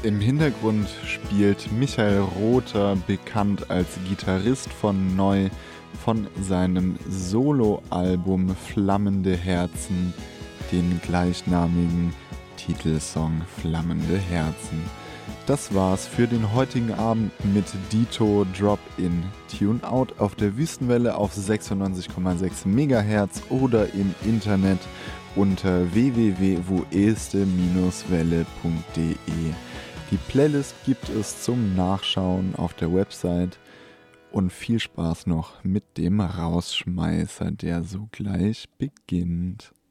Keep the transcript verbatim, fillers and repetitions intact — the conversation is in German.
Im Hintergrund spielt Michael Rother, bekannt als Gitarrist von Neu, von seinem Soloalbum Flammende Herzen, den gleichnamigen Titelsong Flammende Herzen. Das war's für den heutigen Abend mit Dito Drop-In. Tune out auf der Wüstenwelle auf sechsundneunzig Komma sechs Megahertz oder im Internet unter w w w punkt wo este welle punkt de. Die Playlist gibt es zum Nachschauen auf der Website und viel Spaß noch mit dem Rausschmeißer, der sogleich beginnt.